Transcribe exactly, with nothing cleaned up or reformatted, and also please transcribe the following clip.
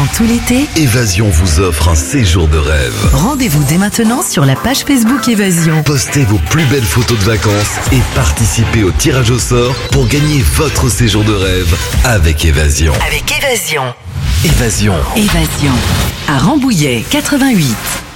tout l'été, Évasion vous offre un séjour de rêve. rendez-vous dès maintenant sur la page Facebook Évasion. Postez vos plus belles photos de vacances et participez au tirage au sort pour gagner votre séjour de rêve avec Évasion. Avec Évasion. Évasion. Évasion. À Rambouillet, quatre-vingt-huit.